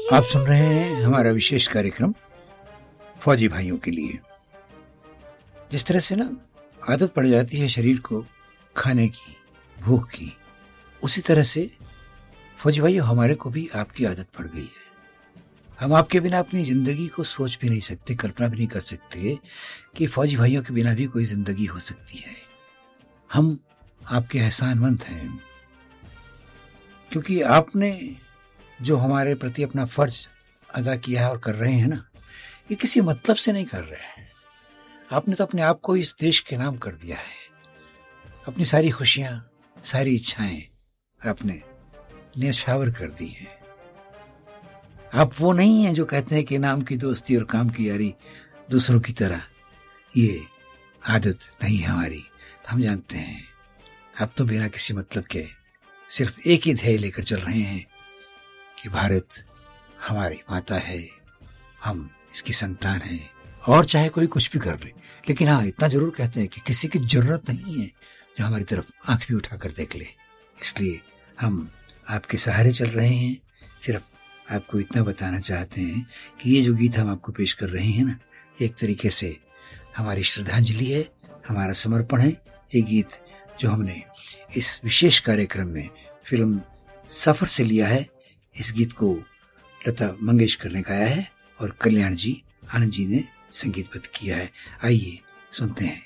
आप सुन रहे हैं हमारा विशेष कार्यक्रम फौजी भाइयों के लिए। जिस तरह से ना आदत पड़ जाती है शरीर को खाने की, भूख की, उसी तरह से फौजी भाइयों हमारे को भी आपकी आदत पड़ गई है। हम आपके बिना अपनी जिंदगी को सोच भी नहीं सकते, कल्पना भी नहीं कर सकते कि फौजी भाइयों के बिना भी कोई जिंदगी हो सकती है। हम आपके एहसानमंद हैं क्योंकि आपने जो हमारे प्रति अपना फर्ज अदा किया है और कर रहे हैं ना, ये किसी मतलब से नहीं कर रहे हैं। आपने तो अपने आप को इस देश के नाम कर दिया है। अपनी सारी खुशियां, सारी इच्छाएं आपने न्यौछावर कर दी हैं। आप वो नहीं हैं जो कहते हैं कि नाम की दोस्ती और काम की यारी दूसरों की तरह ये आदत नहीं है हमारी। तो हम जानते हैं आप तो बिना किसी मतलब के सिर्फ एक ही ध्येय लेकर चल रहे हैं कि भारत हमारी माता है, हम इसकी संतान हैं, और चाहे कोई कुछ भी कर ले। लेकिन हाँ, इतना जरूर कहते हैं कि किसी की जरूरत नहीं है जो हमारी तरफ आंख भी उठाकर देख ले। इसलिए हम आपके सहारे चल रहे हैं। सिर्फ आपको इतना बताना चाहते हैं कि ये जो गीत हम आपको पेश कर रहे हैं ना, एक तरीके से हमारी श्रद्धांजलि है, हमारा समर्पण है। ये गीत जो हमने इस विशेष कार्यक्रम में फिल्म सफर से लिया है, इस गीत को लता मंगेशकर ने गाया है और कल्याण जी, आनंद जी ने संगीतबद्ध किया है। आइए सुनते हैं